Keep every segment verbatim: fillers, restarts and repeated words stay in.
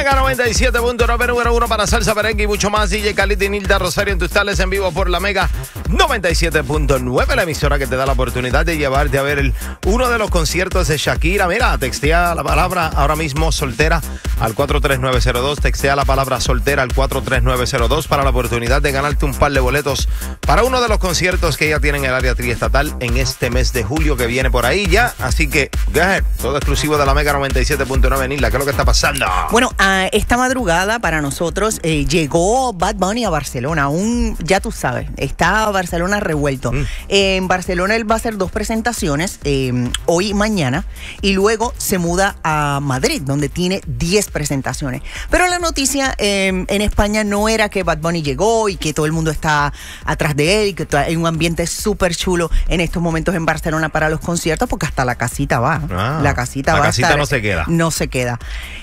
Mega noventa y siete punto nueve, número uno para salsa, merengue y mucho más. D J Khalid y Nilda Rosario en tus tales en vivo por la Mega noventa y siete punto nueve, la emisora que te da la oportunidad de llevarte a ver el, uno de los conciertos de Shakira. Mira, textea la palabra ahora mismo soltera al cuatro tres nueve cero dos. Textea la palabra soltera al cuatro tres nueve cero dos para la oportunidad de ganarte un par de boletos para uno de los conciertos que ella tiene en el área triestatal en este mes de julio que viene por ahí ya. Así que, go ahead, todo exclusivo de la Mega noventa y siete punto nueve. Nilda, ¿qué es lo que está pasando? Bueno, uh, esta madrugada para nosotros eh, llegó Bad Bunny a Barcelona. Un, ya tú sabes, está Barcelona revuelto. Mm. Eh, en Barcelona él va a hacer dos presentaciones, eh, hoy y mañana, y luego se muda a Madrid, donde tiene diez presentaciones. Pero la noticia eh, en España no era que Bad Bunny llegó y que todo el mundo está atrás de él y que hay un ambiente súper chulo en estos momentos en Barcelona para los conciertos, porque hasta la casita va. Ah, la casita la va casita a estar, no se queda. No se queda.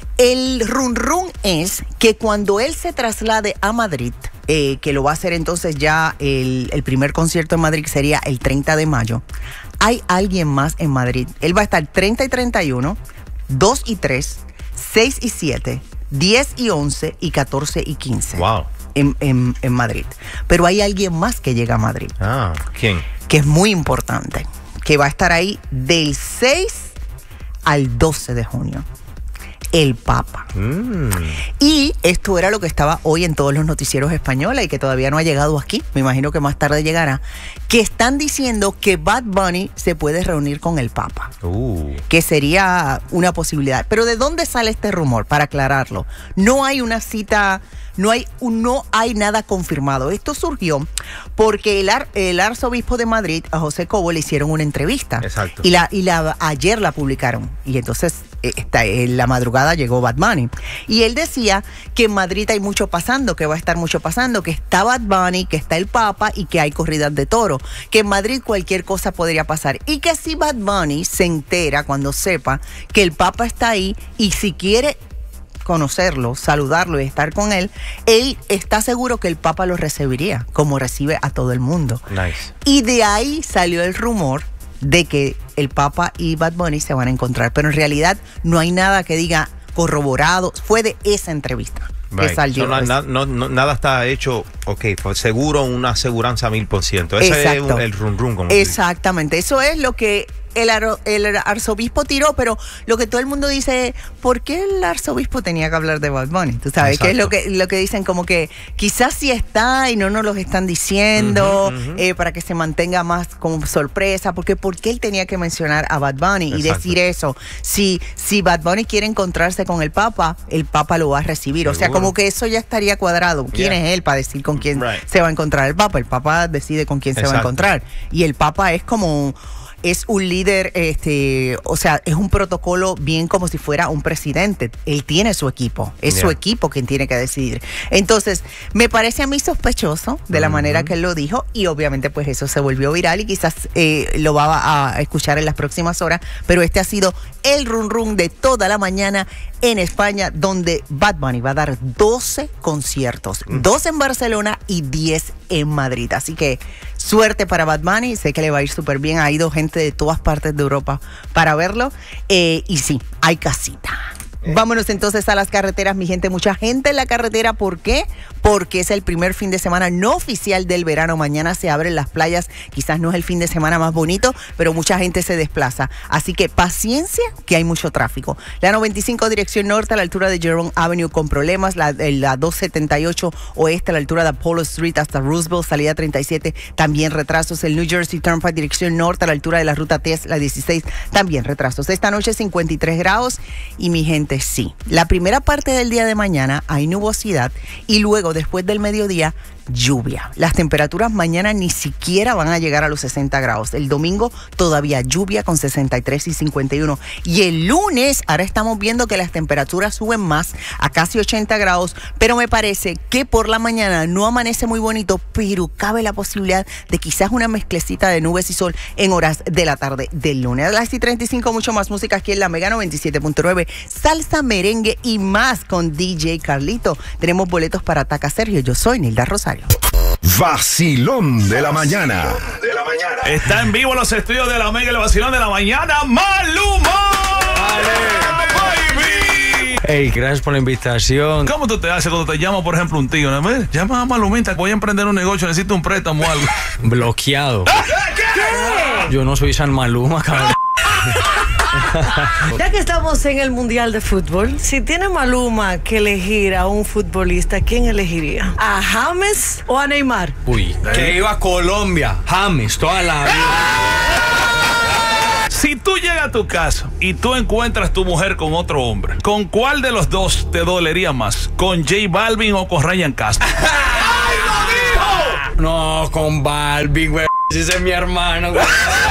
El run run es que cuando él se traslade a Madrid, eh, que lo va a hacer entonces ya el, el primer concierto en Madrid sería el treinta de mayo, hay alguien más en Madrid. Él va a estar treinta y treinta y uno, dos y tres, seis y siete, diez y once y catorce y quince. Wow. En, en, en Madrid. Pero hay alguien más que llega a Madrid. Ah, ¿quién? Que es muy importante, que va a estar ahí del seis al doce de junio. El Papa. Mm. Y esto era lo que estaba hoy en todos los noticieros españoles y que todavía no ha llegado aquí. Me imagino que más tarde llegará. Que están diciendo que Bad Bunny se puede reunir con el Papa. Uh. Que sería una posibilidad. Pero ¿de dónde sale este rumor? Para aclararlo. No hay una cita... No hay, no hay nada confirmado. Esto surgió porque el, ar, el arzobispo de Madrid, a José Cobo, le hicieron una entrevista. Exacto. Y, la, y la, ayer la publicaron. Y entonces, esta, en la madrugada llegó Bad Bunny. Y él decía que en Madrid hay mucho pasando, que va a estar mucho pasando, que está Bad Bunny, que está el Papa y que hay corridas de toro. Que en Madrid cualquier cosa podría pasar. Y que si Bad Bunny se entera cuando sepa que el Papa está ahí y si quiere conocerlo, saludarlo y estar con él, él está seguro que el Papa lo recibiría, como recibe a todo el mundo. Nice. Y de ahí salió el rumor de que el Papa y Bad Bunny se van a encontrar, pero en realidad no hay nada que diga corroborado, fue de esa entrevista. Right. Que salió. So, no, no, no, nada está hecho, ok, pues seguro, una aseguranza mil por ciento. Ese Exacto. es el rum rum. Como Exactamente, eso es lo que El, ar, el arzobispo tiró, pero lo que todo el mundo dice es, ¿por qué el arzobispo tenía que hablar de Bad Bunny? Tú sabes, Exacto. que es lo que, lo que dicen, como que quizás sí está y no nos lo están diciendo, uh-huh, uh-huh. Eh, para que se mantenga más como sorpresa, porque ¿por qué él tenía que mencionar a Bad Bunny y Exacto. decir eso? Si, si Bad Bunny quiere encontrarse con el Papa, el Papa lo va a recibir. Seguro. O sea, como que eso ya estaría cuadrado. ¿Quién yeah. es él para decir con quién right. se va a encontrar el Papa? El Papa decide con quién Exacto. se va a encontrar. Y el Papa es como... Es un líder, este, o sea, es un protocolo bien como si fuera un presidente. Él tiene su equipo, es yeah. su equipo quien tiene que decidir. Entonces, me parece a mí sospechoso de la uh-huh. manera que él lo dijo y obviamente pues eso se volvió viral y quizás eh, lo va a escuchar en las próximas horas, pero este ha sido el run run de toda la mañana en España, donde Bad Bunny va a dar doce conciertos, mm. dos en Barcelona y diez en Madrid. Así que suerte para Bad Bunny, sé que le va a ir súper bien, ha ido gente de todas partes de Europa para verlo, eh, y sí, hay casita. Eh. Vámonos entonces a las carreteras, mi gente. Mucha gente en la carretera. ¿Por qué? Porque es el primer fin de semana no oficial del verano. Mañana se abren las playas. Quizás no es el fin de semana más bonito, pero mucha gente se desplaza. Así que paciencia, que hay mucho tráfico. La noventa y cinco dirección norte a la altura de Jerome Avenue con problemas. La, la doscientos setenta y ocho oeste a la altura de Apollo Street hasta Roosevelt, salida treinta y siete, también retrasos. El New Jersey Turnpike dirección norte a la altura de la ruta T S, la dieciséis, también retrasos. Esta noche cincuenta y tres grados y mi gente, sí, la primera parte del día de mañana hay nubosidad y luego después del mediodía lluvia. Las temperaturas mañana ni siquiera van a llegar a los sesenta grados. El domingo todavía lluvia con sesenta y tres y cincuenta y uno. Y el lunes, ahora estamos viendo que las temperaturas suben más a casi ochenta grados, pero me parece que por la mañana no amanece muy bonito, pero cabe la posibilidad de quizás una mezclecita de nubes y sol en horas de la tarde del lunes. A las treinta y cinco, mucho más música aquí en la Mega noventa y siete punto nueve. Salsa, merengue y más con D J Carlito. Tenemos boletos para Ataca Sergio. Yo soy Nilda Rosario. Vacilón de la mañana. De la mañana. Está en vivo en los estudios de la Mega, el vacilón de la mañana. ¡Maluma! ¡Baby! Hey, gracias por la invitación. ¿Cómo tú te haces cuando te llama, por ejemplo, un tío? ¿No? Llama a Malumita, que voy a emprender un negocio, necesito un préstamo o algo. Bloqueado. ¿Qué? Yo no soy San Maluma, cabrón. Ya que estamos en el Mundial de Fútbol, si tiene Maluma que elegir a un futbolista, ¿quién elegiría? ¿A James o a Neymar? Uy, que iba a Colombia. James, toda la vida. Si tú llegas a tu casa y tú encuentras tu mujer con otro hombre, ¿con cuál de los dos te dolería más? ¿Con J Balvin o con Ryan Castro? ¡Ay, lo dijo! No, con Balvin, güey. Ese es mi hermano, güey.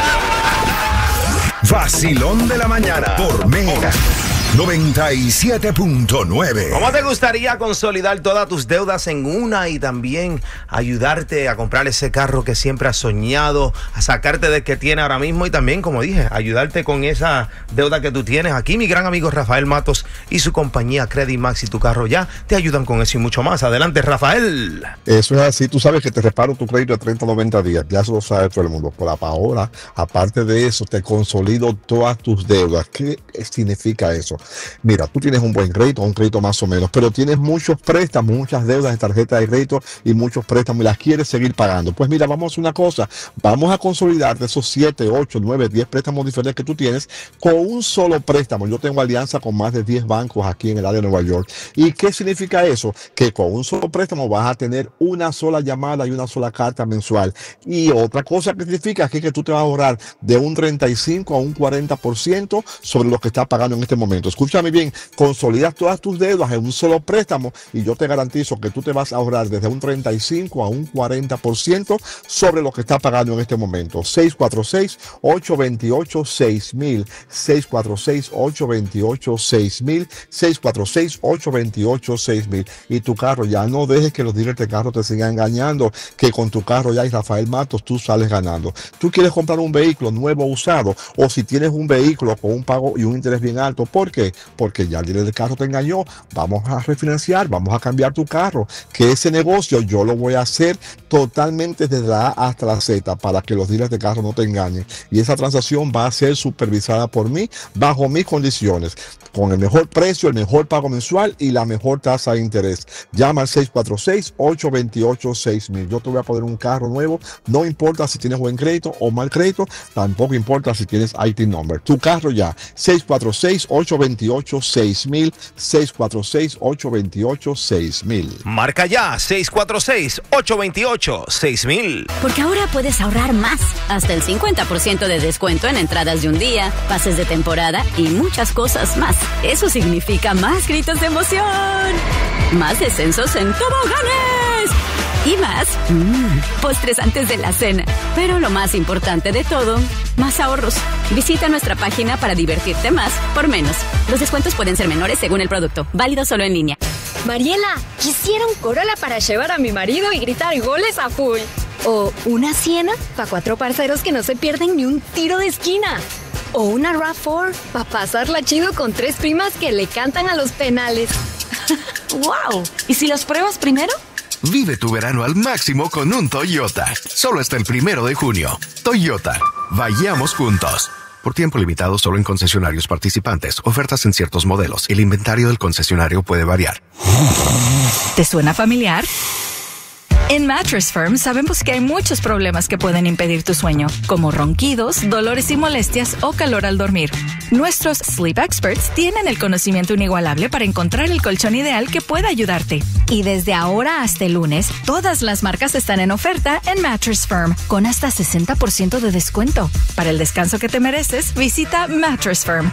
Vacilón de la mañana por Mega noventa y siete punto nueve. ¿Cómo te gustaría consolidar todas tus deudas en una y también ayudarte a comprar ese carro que siempre has soñado, a sacarte del que tienes ahora mismo y también, como dije, ayudarte con esa deuda que tú tienes? Aquí mi gran amigo Rafael Matos y su compañía Credit Max y Tu Carro Ya te ayudan con eso y mucho más. Adelante, Rafael. Eso es así. Tú sabes que te reparo tu crédito a treinta a noventa días. Ya eso lo sabe todo el mundo. Por ahora, aparte de eso, te consolido todas tus deudas. ¿Qué significa eso? Mira, tú tienes un buen crédito, un crédito más o menos, pero tienes muchos préstamos, muchas deudas de tarjeta de crédito y muchos préstamos y las quieres seguir pagando. Pues mira, vamos a hacer una cosa. Vamos a consolidar de esos siete, ocho, nueve, diez préstamos diferentes que tú tienes con un solo préstamo. Yo tengo alianza con más de diez bancos aquí en el área de Nueva York. ¿Y qué significa eso? Que con un solo préstamo vas a tener una sola llamada y una sola carta mensual. Y otra cosa que significa es que tú te vas a ahorrar de un treinta y cinco a un cuarenta por ciento sobre lo que estás pagando en este momento. Escúchame bien, consolidas todas tus deudas en un solo préstamo y yo te garantizo que tú te vas a ahorrar desde un treinta y cinco a un cuarenta por ciento sobre lo que estás pagando en este momento. seis cuatro seis, ocho dos ocho, seis mil, seis cuatro seis, ocho dos ocho, seis mil, seis cuatro seis, ocho dos ocho, seis mil. Y tu carro, ya no dejes que los dealers de carro te sigan engañando, que con tu carro ya y Rafael Matos tú sales ganando. Tú quieres comprar un vehículo nuevo o usado, o si tienes un vehículo con un pago y un interés bien alto, ¿por qué? Porque ya el dealer del carro te engañó. Vamos a refinanciar, vamos a cambiar tu carro, que ese negocio yo lo voy a hacer totalmente desde la A hasta la Z para que los dealers de carro no te engañen, y esa transacción va a ser supervisada por mí bajo mis condiciones, con el mejor precio, el mejor pago mensual y la mejor tasa de interés. Llama al seis cuatro seis, ocho dos ocho, seis mil. Yo te voy a poner un carro nuevo, no importa si tienes buen crédito o mal crédito, tampoco importa si tienes I T number. Tu carro ya, seis cuatro seis, ocho dos ocho, seis mil, seis cuatro seis, ocho dos ocho, seis mil. Marca ya, seis cuatro seis, ocho dos ocho, seis mil. Porque ahora puedes ahorrar más, hasta el cincuenta por ciento de descuento en entradas de un día, pases de temporada y muchas cosas más. Eso significa más gritos de emoción, más descensos en toboganes y más mmm, postres antes de la cena. Pero lo más importante de todo, más ahorros. Visita nuestra página para divertirte más por menos. Los descuentos pueden ser menores según el producto. Válido solo en línea. Mariela, quisiera un Corolla para llevar a mi marido y gritar goles a full. O una Siena para cuatro parceros que no se pierden ni un tiro de esquina. O una RAV cuatro para pasarla chido con tres primas que le cantan a los penales. ¡Wow! ¿Y si los pruebas primero? Vive tu verano al máximo con un Toyota. Solo hasta el primero de junio. Toyota. Vayamos juntos. Por tiempo limitado solo en concesionarios participantes. Ofertas en ciertos modelos. El inventario del concesionario puede variar. ¿Te suena familiar? En Mattress Firm sabemos que hay muchos problemas que pueden impedir tu sueño, como ronquidos, dolores y molestias o calor al dormir. Nuestros Sleep Experts tienen el conocimiento inigualable para encontrar el colchón ideal que pueda ayudarte. Y desde ahora hasta el lunes, todas las marcas están en oferta en Mattress Firm, con hasta sesenta por ciento de descuento. Para el descanso que te mereces, visita Mattress Firm.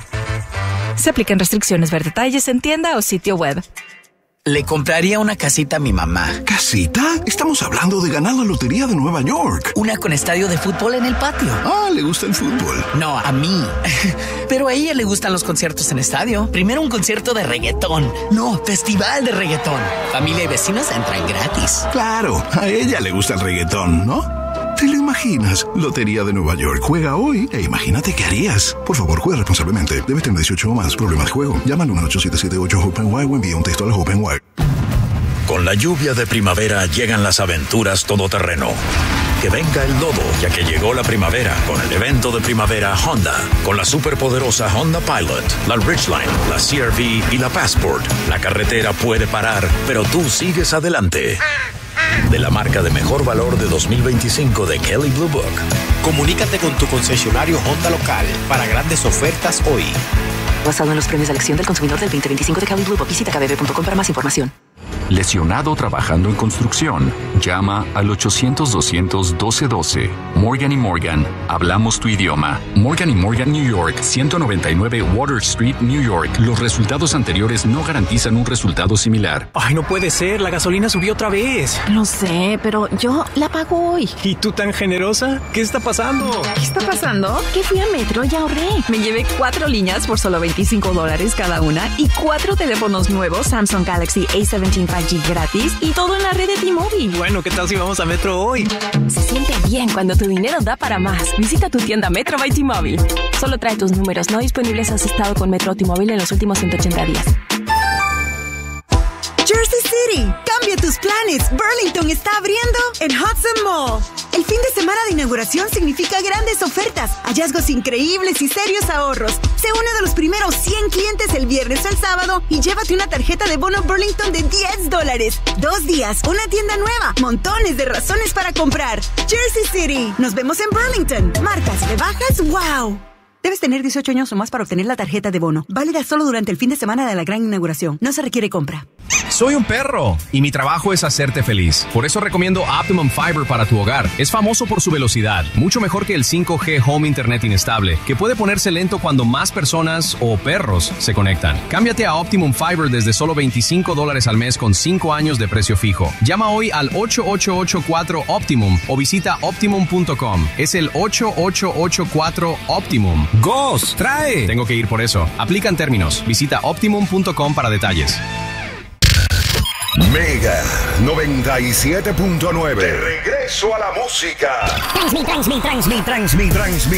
Se aplican restricciones, ver detalles en tienda o sitio web. Le compraría una casita a mi mamá. ¿Casita? Estamos hablando de ganar la lotería de Nueva York. Una con estadio de fútbol en el patio. Ah, ¿le gusta el fútbol? No, a mí. Pero a ella le gustan los conciertos en estadio. Primero un concierto de reggaetón. No, festival de reggaetón. Familia y vecinos entran gratis. Claro, a ella le gusta el reggaetón, ¿no? ¿Te lo imaginas? Lotería de Nueva York. Juega hoy e imagínate qué harías. Por favor, juega responsablemente. Debes tener dieciocho o más. Problemas de juego. Llama al uno ocho siete siete ocho Open Wide o envía un texto al Open Wide. Con la lluvia de primavera llegan las aventuras todoterreno. Que venga el lodo, ya que llegó la primavera con el evento de primavera Honda. Con la superpoderosa Honda Pilot, la Ridgeline, la C R V y la Passport. La carretera puede parar, pero tú sigues adelante. De la marca de mejor valor de dos mil veinticinco de Kelley Blue Book. Comunícate con tu concesionario Honda local para grandes ofertas hoy. Basado en los premios de elección del consumidor del veinte veinticinco de Kelley Blue Book. Visita k b b punto com para más información. ¿Lesionado trabajando en construcción? Llama al ochocientos, doscientos, doce doce. Morgan y Morgan. Hablamos tu idioma. Morgan y Morgan, New York, ciento noventa y nueve Water Street, New York. Los resultados anteriores no garantizan un resultado similar. Ay, no puede ser. La gasolina subió otra vez. Lo sé, pero yo la pago hoy. ¿Y tú tan generosa? ¿Qué está pasando? ¿Qué está pasando? Que fui a Metro y ahorré. Me llevé cuatro líneas por solo veinticinco dólares cada una y cuatro teléfonos nuevos Samsung Galaxy A diecisiete cinco G gratis y todo en la red de T-Mobile. Bueno, ¿qué tal si vamos a Metro hoy? Se siente bien cuando tu dinero da para más. Visita tu tienda Metro by T-Mobile. Solo trae tus números no disponibles si has estado con Metro o T-Mobile en los últimos ciento ochenta días. Jersey City, cambia tus planes. Burlington está abriendo en Hudson Mall. El fin de semana de inauguración significa grandes ofertas, hallazgos increíbles y serios ahorros. Sé uno de los primeros cien clientes el viernes al sábado y llévate una tarjeta de bono Burlington de diez dólares. Dos días, una tienda nueva, montones de razones para comprar. Jersey City, nos vemos en Burlington. Marcas, rebajas, wow. Debes tener dieciocho años o más para obtener la tarjeta de bono. Válida solo durante el fin de semana de la gran inauguración. No se requiere compra. Soy un perro y mi trabajo es hacerte feliz. Por eso recomiendo Optimum Fiber para tu hogar. Es famoso por su velocidad, mucho mejor que el cinco G Home Internet inestable, que puede ponerse lento cuando más personas o perros se conectan. Cámbiate a Optimum Fiber desde solo veinticinco dólares al mes con cinco años de precio fijo. Llama hoy al ocho ocho ocho cuatro Optimum o visita optimum punto com. Es el ocho ocho ocho cuatro Optimum. ¡Gos! ¡Trae! Tengo que ir por eso. Aplican términos. Visita optimum punto com para detalles. Mega noventa y siete punto nueve. De regreso a la música. Transmit, transmit, transmit, transmit, transmit.